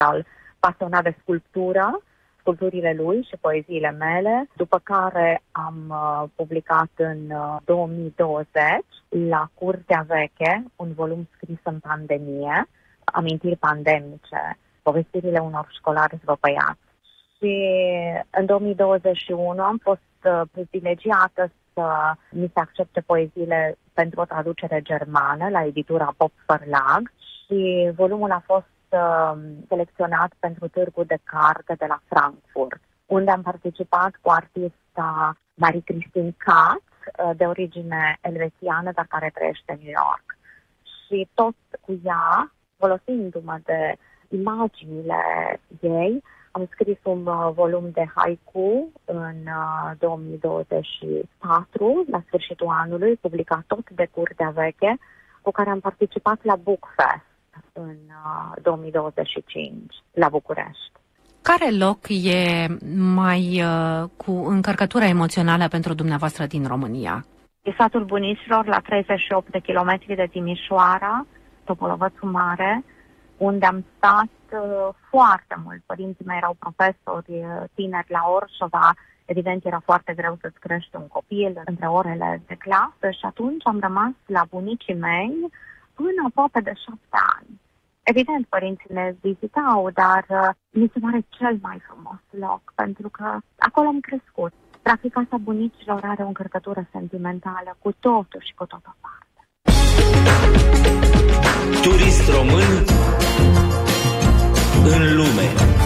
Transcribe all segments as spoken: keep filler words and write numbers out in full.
pasionat de sculptură, sculpturile lui și poeziile mele, după care am uh, publicat în uh, două mii douăzeci la Curtea Veche un volum scris în pandemie, amintiri pandemice, povestirile unor școlari zvăpăiați. Și în două mii douăzeci și unu am fost uh, privilegiată să mi se accepte poeziile pentru o traducere germană la editura Pop Verlag și volumul a fost uh, selecționat pentru Târgul de Carte de la Frankfurt, unde am participat cu artista Marie-Christine Katz, uh, de origine elvețiană, dar care trăiește în New York. Și tot cu ea, folosindu-mă de imaginile ei, am scris un uh, volum de haiku în uh, două mii douăzeci și patru, la sfârșitul anului, publicat tot de Curtea Veche, cu care am participat la Bookfest în uh, două mii douăzeci și cinci, la București. Care loc e mai uh, cu încărcătura emoțională pentru dumneavoastră din România? E satul bunicilor, la treizeci și opt de kilometri de Timișoara, Topolovățul Mare, unde am stat uh, foarte mult. Părinții mei erau profesori uh, tineri la Orșova. Evident, era foarte greu să-ți crești un copil între orele de clasă și atunci am rămas la bunicii mei până aproape de șapte ani. Evident, părinții ne vizitau, dar uh, mi se pare cel mai frumos loc, pentru că acolo am crescut. Practic, casa bunicilor are o încărcătură sentimentală cu totul și cu tot o parte. Turist român în lume.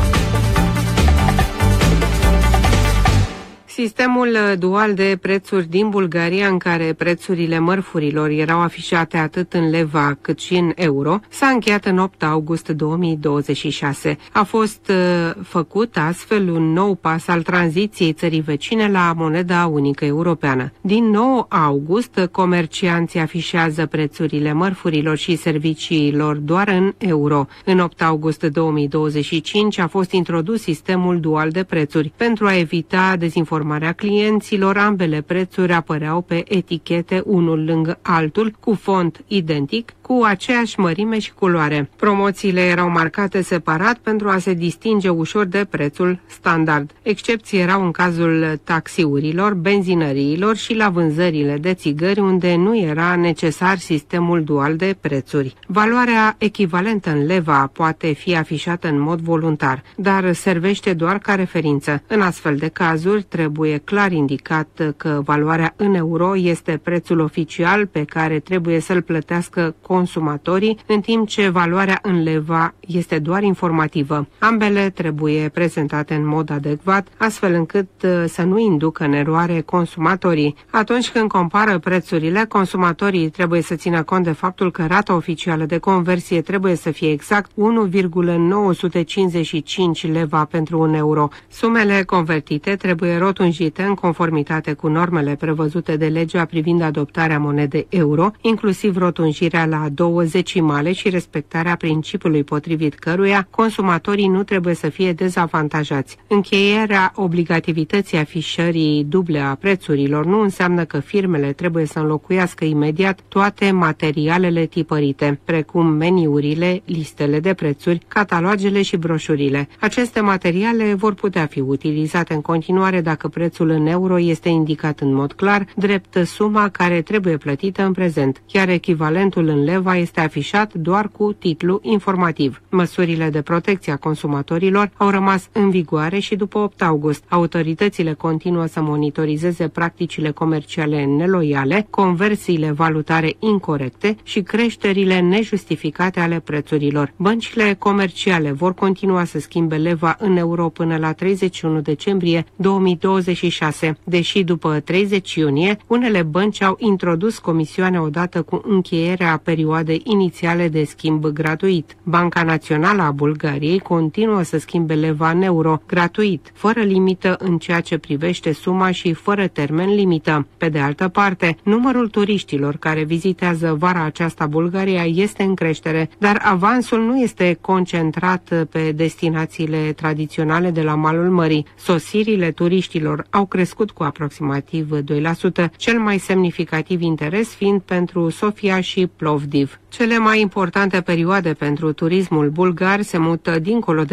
Sistemul dual de prețuri din Bulgaria, în care prețurile mărfurilor erau afișate atât în leva cât și în euro, s-a încheiat în opt august două mii douăzeci și șase. A fost uh, făcut astfel un nou pas al tranziției țării vecine la moneda unică europeană. Din nouă august, comercianții afișează prețurile mărfurilor și serviciilor doar în euro. În opt august două mii douăzeci și cinci a fost introdus sistemul dual de prețuri. Pentru a evita dezinformarea clienților, ambele prețuri apăreau pe etichete unul lângă altul, cu font identic, cu aceeași mărime și culoare. Promoțiile erau marcate separat pentru a se distinge ușor de prețul standard. Excepții erau în cazul taxiurilor, benzinăriilor și la vânzările de țigări, unde nu era necesar sistemul dual de prețuri. Valoarea echivalentă în leva poate fi afișată în mod voluntar, dar servește doar ca referință. În astfel de cazuri, trebuie clar indicat că valoarea în euro este prețul oficial pe care trebuie să-l plătească consumatorii, în timp ce valoarea în leva este doar informativă. Ambele trebuie prezentate în mod adecvat, astfel încât să nu inducă în eroare consumatorii. Atunci când compară prețurile, consumatorii trebuie să țină cont de faptul că rata oficială de conversie trebuie să fie exact unu virgulă nouă sute cincizeci și cinci leva pentru un euro. Sumele convertite trebuie rotunjite în conformitate cu normele prevăzute de legea privind adoptarea monedei euro, inclusiv rotunjirea la două zecimale și respectarea principiului potrivit căruia consumatorii nu trebuie să fie dezavantajați. Încheierea obligativității afișării duble a prețurilor nu înseamnă că firmele trebuie să înlocuiască imediat toate materialele tipărite, precum meniurile, listele de prețuri, catalogele și broșurile. Aceste materiale vor putea fi utilizate în continuare dacă prețul în euro este indicat în mod clar, drept suma care trebuie plătită în prezent, iar echivalentul în leva este afișat doar cu titlu informativ. Măsurile de protecție a consumatorilor au rămas în vigoare și după opt august. Autoritățile continuă să monitorizeze practicile comerciale neloiale, conversiile valutare incorrecte și creșterile nejustificate ale prețurilor. Băncile comerciale vor continua să schimbe leva în euro până la treizeci și unu decembrie două mii douăzeci și șase, deși după treizeci iunie unele bănci au introdus comisioane odată cu încheierea perioadei inițiale de schimb gratuit. Banca Națională a Bulgariei continuă să schimbe leva în euro gratuit, fără limită în ceea ce privește suma și fără termen limită. Pe de altă parte, numărul turiștilor care vizitează vara aceasta Bulgaria este în creștere, dar avansul nu este concentrat pe destinațiile tradiționale de la malul mării. Sosirile turiștilor au crescut cu aproximativ doi la sută, cel mai semnificativ interes fiind pentru Sofia și Plovdiv. Cele mai importante perioade pentru turismul bulgar se mută dincolo de